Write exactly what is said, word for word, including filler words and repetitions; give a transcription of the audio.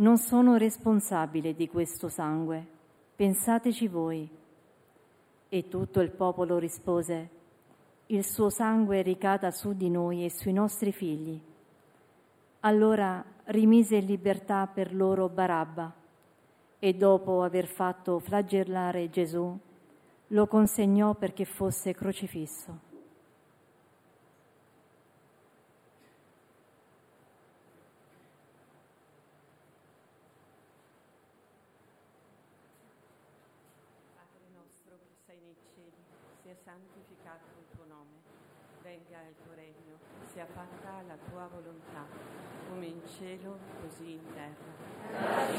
non sono responsabile di questo sangue, pensateci voi. E tutto il popolo rispose: il suo sangue ricada su di noi e sui nostri figli. Allora rimise in libertà per loro Barabba e dopo aver fatto flagellare Gesù lo consegnò perché fosse crocifisso. Sia santificato il tuo nome, venga il tuo regno, sia fatta la tua volontà, come in cielo così in terra.